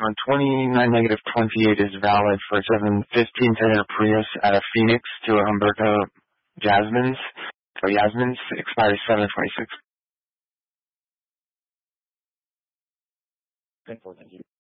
On 29-28 is valid for 715 Toyota Prius out of Phoenix to Humberto Yasmin's. So Yasmin's expires 726. Thank you.